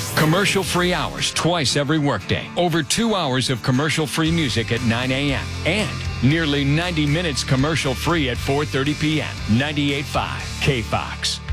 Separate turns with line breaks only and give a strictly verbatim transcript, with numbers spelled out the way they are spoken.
Commercial-free hours twice every workday. Over two hours of commercial-free music at nine a.m. And nearly ninety minutes commercial-free at four thirty p.m. ninety-eight point five K Fox.